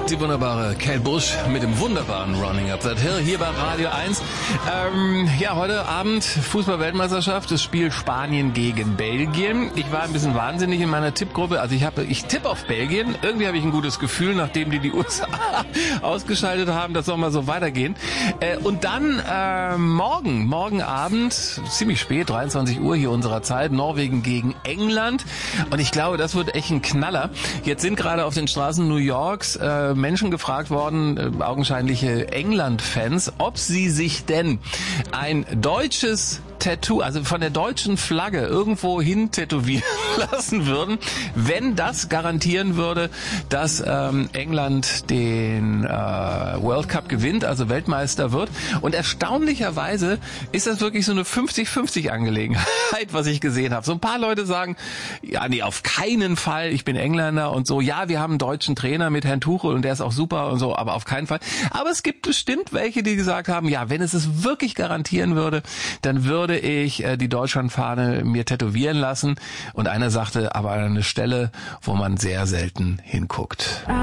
Die wunderbare Kate Bush mit dem wunderbaren Running Up That Hill hier bei Radio 1. Heute Abend Fußball-Weltmeisterschaft, das Spiel Spanien gegen Belgien. Ich war ein bisschen wahnsinnig in meiner Tippgruppe. Also ich tippe auf Belgien. Irgendwie habe ich ein gutes Gefühl, nachdem die USA ausgeschaltet haben, das soll mal so weitergehen. Und dann morgen Abend, ziemlich spät, 23 Uhr hier unserer Zeit, Norwegen gegen England. Und ich glaube, das wird echt ein Knaller. Jetzt sind gerade auf den Straßen New Yorks Menschen gefragt worden, augenscheinliche England-Fans, ob sie sich denn ein deutsches Tattoo, also von der deutschen Flagge irgendwo hin tätowieren lassen würden, wenn das garantieren würde, dass England den World Cup gewinnt, also Weltmeister wird. Und erstaunlicherweise ist das wirklich so eine 50-50 Angelegenheit, was ich gesehen habe. So ein paar Leute sagen, ja, nee, auf keinen Fall, ich bin Engländer und so. Ja, wir haben einen deutschen Trainer mit Herrn Tuchel und der ist auch super und so, aber auf keinen Fall. Aber es gibt bestimmt welche, die gesagt haben, ja, wenn es wirklich garantieren würde, dann würde ich die Deutschlandfahne mir tätowieren lassen. Und einer sagte, aber an eine Stelle, wo man sehr selten hinguckt.